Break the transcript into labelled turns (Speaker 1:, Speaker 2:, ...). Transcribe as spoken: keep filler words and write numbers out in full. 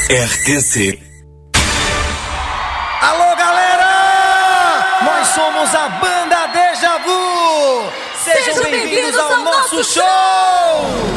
Speaker 1: R T C.
Speaker 2: Alô, galera! Nós somos a banda Deja Vu! Sejam, Sejam bem-vindos ao, ao nosso show! show!